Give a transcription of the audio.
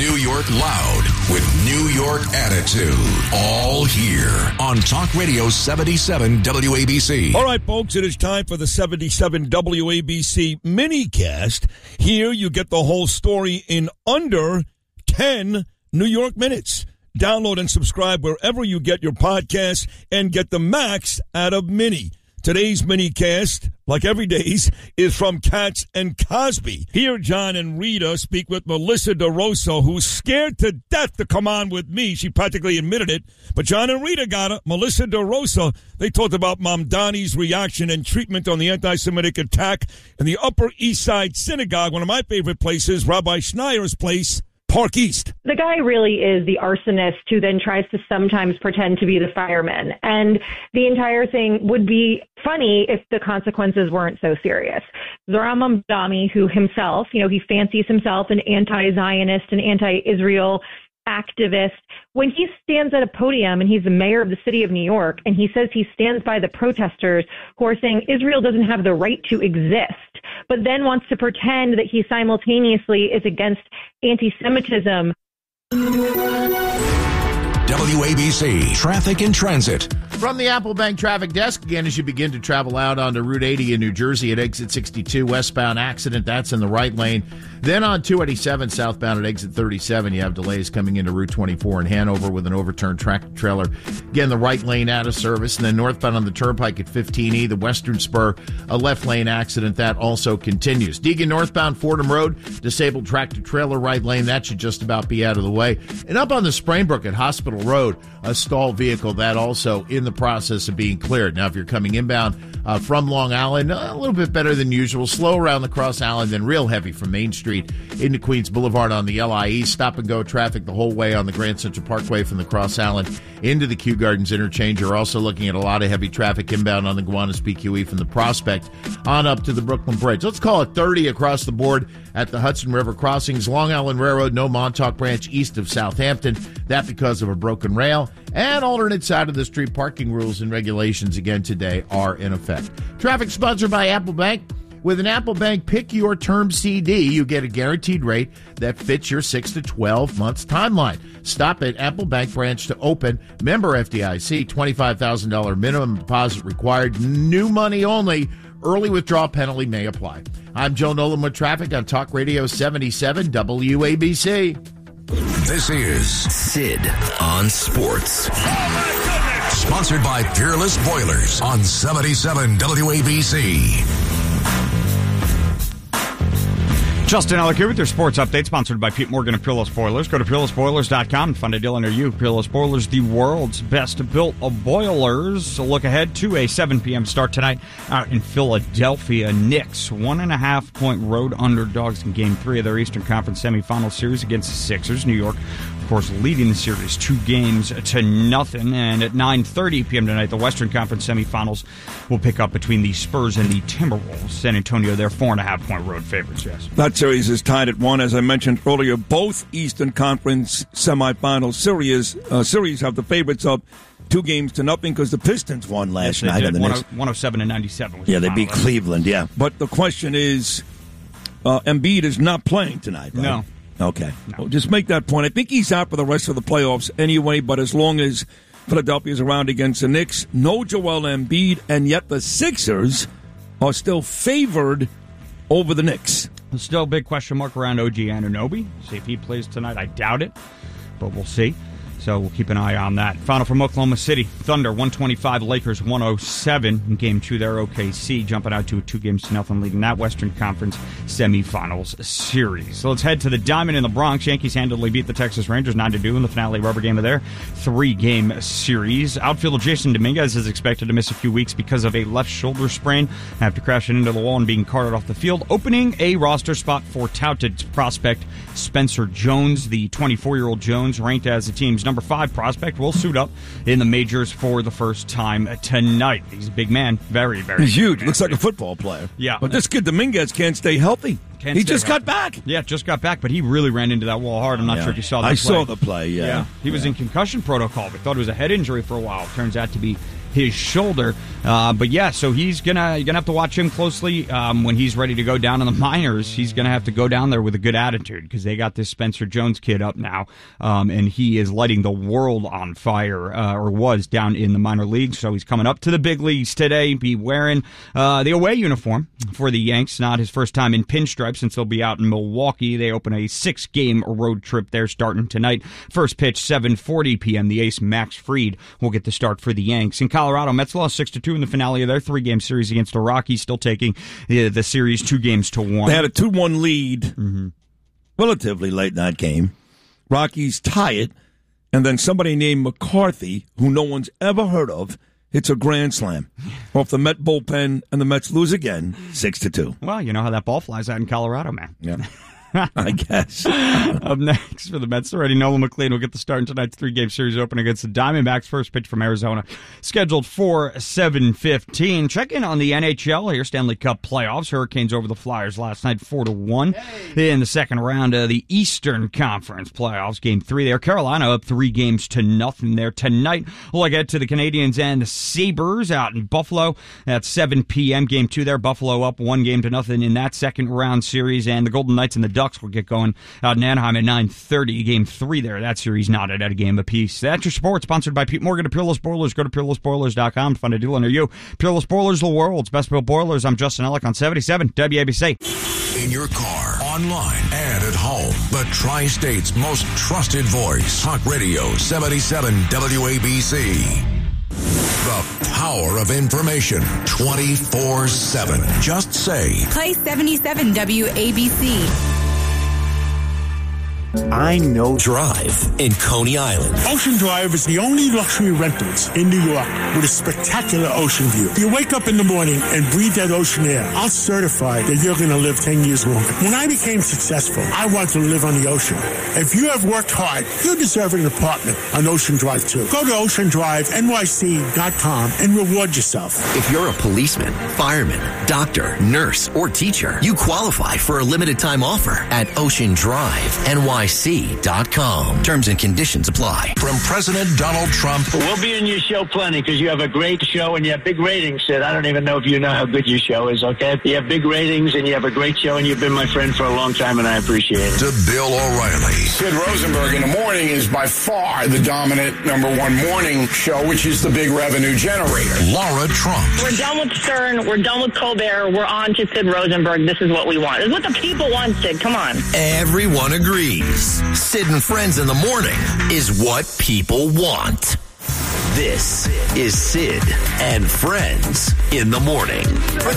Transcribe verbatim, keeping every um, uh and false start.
New York loud with New York attitude. All here on Talk Radio seventy-seven W A B C. All right, folks, it is time for the seventy-seven W A B C mini-cast. Here you get the whole story in under ten New York minutes. Download and subscribe wherever you get your podcasts and get the max out of Mini. Today's mini-cast, like every day's, is from Katz and Cosby. Here, John and Rita speak with Melissa DeRosa, who's scared to death to come on with me. She practically admitted it. But John and Rita got it. Melissa DeRosa, they talked about Mamdani's reaction and treatment on the anti-Semitic attack in the Upper East Side Synagogue, one of my favorite places, Rabbi Schneier's place, Park East. The guy really is the arsonist who then tries to sometimes pretend to be the fireman. And the entire thing would be funny if the consequences weren't so serious. Zohran Mamdani, who himself, you know, he fancies himself an anti-Zionist and anti-Israel activist. When he stands at a podium and he's the mayor of the city of New York and he says he stands by the protesters who are saying Israel doesn't have the right to exist, but then wants to pretend that he simultaneously is against anti-Semitism. W A B C Traffic and Transit. From the Apple Bank Traffic Desk, again, as you begin to travel out onto Route eighty in New Jersey at exit sixty-two, westbound accident, that's in the right lane. Then on two eighty-seven, southbound at exit thirty-seven, you have delays coming into Route twenty-four in Hanover with an overturned tractor trailer. Again, the right lane out of service. And then northbound on the Turnpike at fifteen E, the western spur, a left lane accident, that also continues. Deegan northbound, Fordham Road, disabled tractor trailer right lane, that should just about be out of the way. And up on the Sprainbrook at Hospital Road, a stalled vehicle, that also in the process of being cleared. Now, if you're coming inbound uh, from Long Island, a little bit better than usual. Slow around the Cross Island, then real heavy from Main Street into Queens Boulevard on the L I E. Stop and go traffic the whole way on the Grand Central Parkway from the Cross Island into the Kew Gardens interchange. You're also looking at a lot of heavy traffic inbound on the Gowanus P Q E from the Prospect on up to the Brooklyn Bridge. Let's call it thirty across the board at the Hudson River crossings. Long Island Railroad, no Montauk Branch east of Southampton. That because of a broken rail. And alternate side of the street parking rules and regulations again today are in effect. Traffic sponsored by Apple Bank. With an Apple Bank Pick Your Term C D, you get a guaranteed rate that fits your six to twelve months timeline. Stop at Apple Bank branch to open. Member F D I C, twenty-five thousand dollars minimum deposit required. New money only. Early withdrawal penalty may apply. I'm Joe Nolan with traffic on Talk Radio seventy-seven W A B C. This is Sid on Sports. Sponsored by Peerless Boilers on seventy-seven W A B C. Justin Ellick here with your sports update, sponsored by Pete Morgan of Peerless Boilers. Go to peerless boilers dot com and find a deal near you. Peerless Boilers, the world's best built of boilers. So look ahead to a seven p.m. start tonight out in Philadelphia. Knicks, one and a half point road underdogs in game three of their Eastern Conference semifinal series against the Sixers. New York, of course, leading the series two games to nothing. And at nine thirty p.m. tonight, the Western Conference semifinals will pick up between the Spurs and the Timberwolves. San Antonio, they're four and a half point road favorites, yes. That series is tied at one, as I mentioned earlier. Both Eastern Conference semifinal series uh, series have the favorites up two games to nothing because the Pistons won last yes, night. Did. The one oh seven and ninety-seven. Was yeah, the they beat final. Cleveland. Yeah, but the question is, uh, Embiid is not playing tonight, right? No. Okay. No. Well, just make that point. I think he's out for the rest of the playoffs anyway. But as long as Philadelphia's around against the Knicks, no Joel Embiid, and yet the Sixers are still favored over the Knicks. There's still a big question mark around O G Anunoby. See if he plays tonight. I doubt it, but we'll see. So we'll keep an eye on that. Final from Oklahoma City. Thunder, one twenty-five. Lakers, one oh seven. In game two there, O K C jumping out to a two games to nothing lead in that Western Conference semifinals series. So let's head to the Diamond in the Bronx. Yankees handily beat the Texas Rangers nine to two in the finale rubber game of their three-game series. Outfielder Jason Dominguez is expected to miss a few weeks because of a left shoulder sprain after crashing into the wall and being carted off the field, opening a roster spot for touted prospect Spencer Jones. The twenty-four-year-old Jones, ranked as the team's number five prospect, will suit up in the majors for the first time tonight. He's a big man. Very, very He's huge. Man. Looks like a football player. Yeah. But this kid Dominguez can't stay healthy. Can't he stay just healthy. got back. Yeah, just got back, but he really ran into that wall hard. I'm not yeah. sure if you saw that I play. saw the play, yeah. yeah. He was yeah. in concussion protocol. We thought it was a head injury for a while. Turns out to be his shoulder. Uh, but yeah, so he's gonna you're gonna have to watch him closely um, when he's ready to go down in the minors. He's gonna have to go down there with a good attitude because they got this Spencer Jones kid up now, um, and he is lighting the world on fire, uh, or was down in the minor leagues. So he's coming up to the big leagues today. Be wearing uh, the away uniform for the Yanks. Not his first time in pinstripes since they'll be out in Milwaukee. They open a six-game road trip there starting tonight. First pitch seven forty p.m. The ace Max Fried will get the start for the Yanks. In Colorado, Mets lost six to two in the finale of their three-game series against the Rockies, still taking the, the series two games to one. They had a two one lead, mm-hmm. relatively late in that game. Rockies tie it, and then somebody named McCarthy, who no one's ever heard of, hits a grand slam off the Met bullpen, and the Mets lose again, six to two. Well, you know how that ball flies out in Colorado, man. Yeah. I guess. Up next for the Mets, already Nolan McLean will get the start in tonight's three-game series opener against the Diamondbacks. First pitch from Arizona, scheduled for seven fifteen. Check in on the N H L here, Stanley Cup playoffs. Hurricanes over the Flyers last night, four to one. Hey. In the second round of the Eastern Conference playoffs, game three there. Carolina up three games to nothing there tonight. We'll get to the Canadiens and the Sabres out in Buffalo at seven p.m. Game two there. Buffalo up one game to nothing in that second round series, and the Golden Knights and the Ducks will get going out in Anaheim at nine thirty. Game three there. That series knotted at a game apiece. That's your sport, sponsored by Pete Morgan of Peerless Boilers. Go to peerless boilers dot com to find a deal near you. Peerless Boilers, the world's best built boilers. I'm Justin Ellick on seventy-seven W A B C. In your car, online, and at home, the Tri-State's most trusted voice. Talk Radio seventy-seven W A B C. The power of information twenty-four seven. Just say, play seventy-seven W A B C. I know Drive in Coney Island. Ocean Drive is the only luxury rentals in New York with a spectacular ocean view. You wake up in the morning and breathe that ocean air. I'll certify that you're going to live ten years longer. When I became successful, I wanted to live on the ocean. If you have worked hard, you deserve an apartment on Ocean Drive too. Go to ocean drive N Y C dot com and reward yourself. If you're a policeman, fireman, doctor, nurse, or teacher, you qualify for a limited time offer at Ocean Drive N Y C dot com. Terms and conditions apply. From President Donald Trump. We'll be in your show plenty because you have a great show and you have big ratings, Sid. I don't even know if you know how good your show is, okay? You have big ratings and you have a great show and you've been my friend for a long time and I appreciate it. To Bill O'Reilly. Sid Rosenberg in the morning is by far the dominant number one morning show, which is the big revenue generator. Laura Trump. We're done with Stern. We're done with Colbert. We're on to Sid Rosenberg. This is what we want. This is what the people want, Sid. Come on. Everyone agrees. Sid and Friends in the morning is what people want. This is Sid and Friends in the morning.